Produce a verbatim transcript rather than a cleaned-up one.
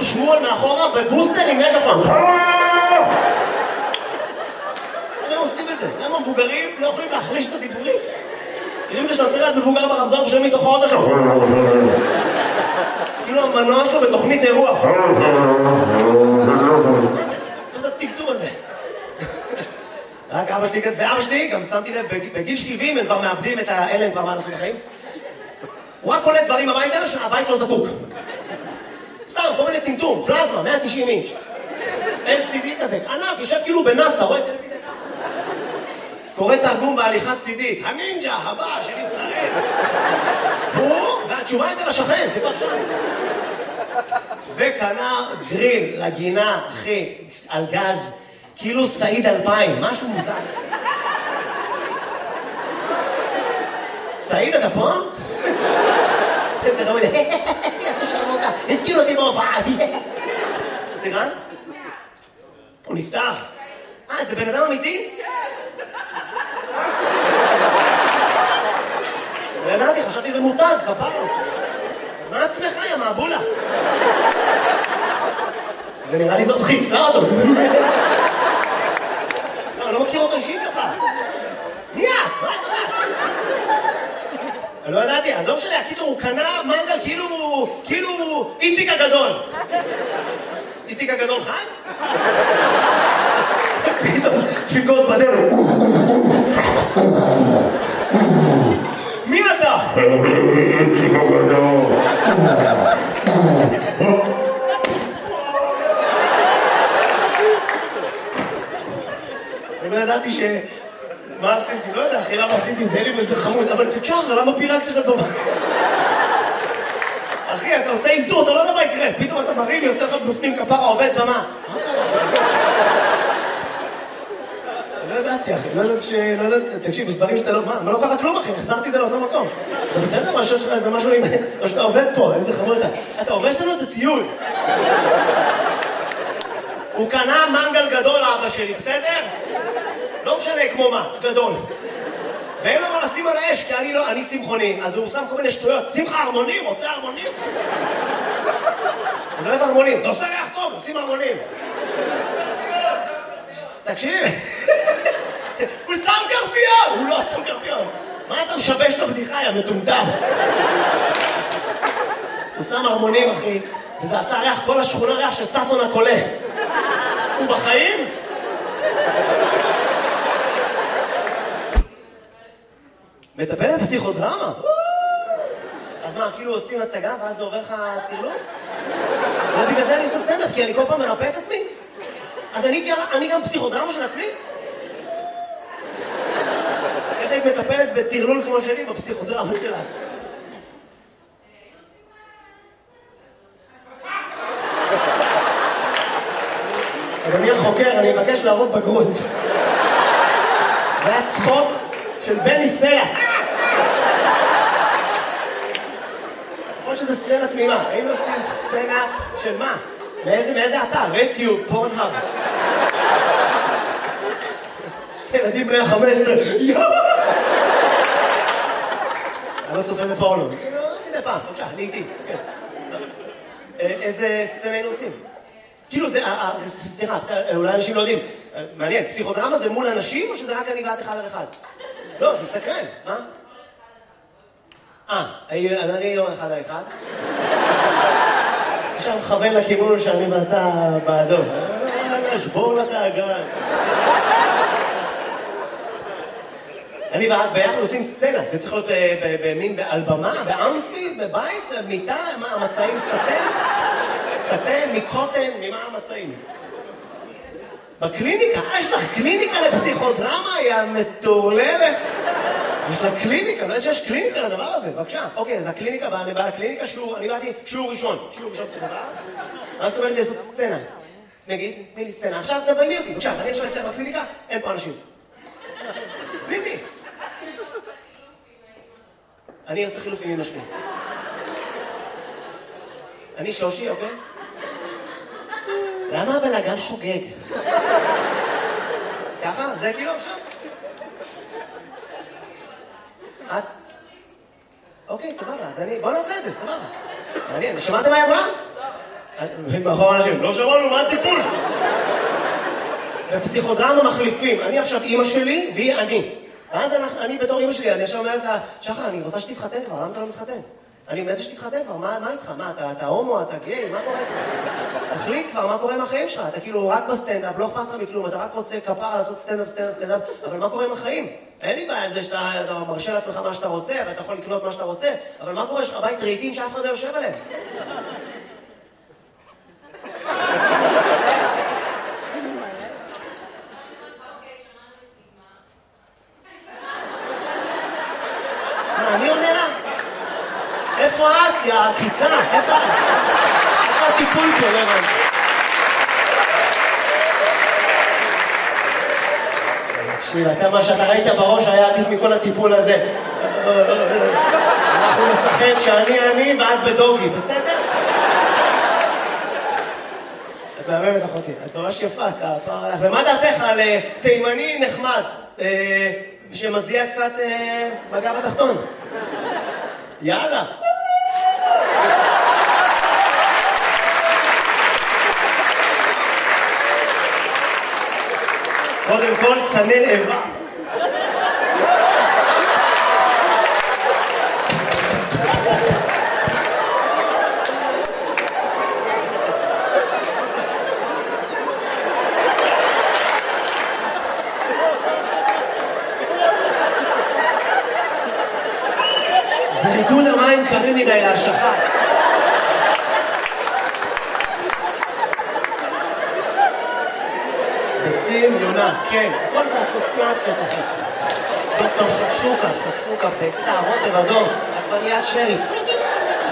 כאילו שמואל מאחורה בבוסטר עם מגפון. למה עושים את זה? למה מבוגרים לא יכולים להחליש את הדיבורים? כאילו שאתה צריך להיות מבוגר ברמזור ושם מתוך האוטו שלו. כאילו המנוע שלו בתוכנית אירוע. מה זה הטקטום הזה? רק אבא שלי כזה, ואבא שלי, גם שמתי לב, בגיל שבעים הם כבר מאבדים את האלה, הם כבר מה לעשות בחיים. הוא רק קולט דברים הביתה שהבית לא זקוק. סתם, כל מיני טמטום, פלזמה, מאה ותשעים אינץ'. אל סי די כזה, ענק, יושב כאילו בנאסא, רואה טלוויזיה. קורא תרגום בהליכת סי די, הנינג'ה הבא של ישראל. הוא, והתשובה אצל השכן, זה כבר שם. וקנה גריל לגינה, אחי, על גז, כאילו סעיד אלפיים, משהו מוזר. סעיד, אתה פה? איזה רמוד, שרמותה, הזכיר אותי בהופעה. סליחה? הוא נפטר. אה, זה בן אדם אמיתי? לא ידעתי, חשבתי זה מותג, כפרה. אז מה עצמך, יא מעבולה? ונראה לי זאת חיסלה אותו. לא, אני לא מכיר אותו אישית כפרה. מי את? מה את? אני לא ידעתי, אז לא משנה, הקיצור הוא קנה מנגל כאילו, כאילו איציק הגדול. איציק הגדול חי? פתאום, דפיקות בדרך. מי אתה? איציק הגדול. אני לא ידעתי ש... מה עשיתי? לא יודע, אחי, למה עשיתי את זה? אין לי איזה חמוד, אבל תשאר, למה פירקת את הטובה? אחי, אתה עושה אילתור, אתה לא יודע מה יקרה. פתאום אתה מרים, יוצא לך בפנים כפרה, עובד במה. מה קרה? לא ידעתי, אחי, לא ידעתי ש... לא ידעתי, תקשיב, יש דברים שאתה לא... מה? מה לא קרה כלום, אחי? החזרתי את זה לאותו מקום. אתה בסדר? מה שיש לך איזה משהו עם... או שאתה עובד פה, איזה חמוד אתה. אתה עובד לנו את הציוד. הוא קנה מנגל גדול, אבא שלי, בסדר? לא משנה כמו מה, גדול. ואין לו מה לשים על האש, כי אני לא, אני צמחוני, אז הוא שם כל מיני שטויות. שמחה הרמונים, רוצה הרמונים? הוא לא אוהב הרמונים, זה עושה ריח טוב, שים הרמונים. תקשיב, הוא שם קרפיון! הוא לא שם קרפיון. מה אתה משבש את הבדיחה, יא מטומטם? הוא שם הרמונים, אחי, וזה עשה ריח, כל השכונה ריח של ססון הקולה. הוא בחיים? מטפלת פסיכודרמה? אז מה, כאילו עושים הצגה ואז זה עובר לך טרלול? ובגלל זה אני עושה סטנדאפ, כי אני כל פעם מרפא את עצמי. אז אני גם פסיכודרמה של עצמי? איך היית מטפלת בטרלול כמו שלי בפסיכודרמה שלה? אדוני החוקר, אני מבקש להראות בגרות. זה היה צחוק של בני סלע. כמו שזה סצנה תמימה. היינו עושים סצנה של מה? מאיזה, מאיזה אתר? רדיו, פורנהאב. ילדים בני ה-חמש עשרה. יואו! אני לא צופה בפורנו. הנה פעם, בבקשה, אני איתי. איזה סצנה היינו עושים? כאילו זה, סליחה, אולי אנשים לא יודעים. מעניין, פסיכודרמה זה מול אנשים או שזה רק אני ואת אחד על אחד? לא, זה מסקרן, מה? אה, אני לא אחד על אחד. עכשיו מכוון לכיוון שאני ואתה בעדו. שבור לה את האגרן. אני ואת ביחד עושים סצנה, זה צריך להיות במין, על במה, באמפי, בבית, מיטה, מה, המצעים סטן? סטן, מקוטן, ממה המצעים? בקליניקה, אה, יש לך קליניקה לפסיכודרמה, היא המטורללת. יש לה קליניקה, לא יודע שיש קליניקה לדבר הזה, בבקשה. אוקיי, אז הקליניקה, אני בא לקליניקה, שיעור, אני באתי שיעור ראשון, שיעור ראשון פסיכודרמה. אז זאת אומרת לי לעשות סצנה. נגיד, תני לי סצנה. עכשיו תביימי אותי, בבקשה, אני עכשיו אצלם בקליניקה, אין פה אנשים. תני. אני עושה חילופים עם השני. אני שושי, אוקיי? למה הבלגן חוגג? ככה? זה כאילו עכשיו? את? אוקיי, סבבה, אז אני... בוא נעשה את זה, סבבה. מעניין, שמעתם מה היא אמרה? מאחורי אנשים, לא שמענו, מה הטיפול? בפסיכודרמה מחליפים, אני עכשיו אימא שלי והיא אני. ואז אני בתור אימא שלי, אני עכשיו אומרת לה, שחר, אני רוצה שתתחתן כבר, למה אתה לא מתחתן? אני אומרת שתתחתן כבר, מה איתך? מה, אתה הומו, אתה גיי, מה קורה איתך? תחליט כבר, מה קורה עם החיים שלך? אתה כאילו רק בסטנדאפ, לא אכפת לך מכלום, אתה רק רוצה כפרה לעשות סטנדאפ, סטנדאפ, סטנדאפ, אבל מה קורה עם החיים? אין לי בעיה עם זה שאתה מרשה לעצמך מה שאתה רוצה, ואתה יכול לקנות מה שאתה רוצה, אבל מה קורה? יש לך בית רהיטים שאף אחד לא יושב עליהם? מה, אני עונה לה? איפה את, יא עקיצה? איפה את? איפה הטיפול פה, לא הבנתי? תקשיב, אתה מה שאתה ראית בראש היה עדיף מכל הטיפול הזה. אנחנו נשחק שאני אני ואת בדוגי, בסדר? את מהממת אחותי, את ממש יפה, אתה פער עליך. ומה דעתך על תימני נחמד, שמזיע קצת בגב התחתון? יאללה. קודם כל, צנן איבה. זה ריקוד המים קרים מדי להשלכה. ביצים, יונה, כן, כל זה אסוציאציות, אחי. דוקטור שקשוקה, שקשוקה, ביצה, רוטב אדום, עגבניית שרי.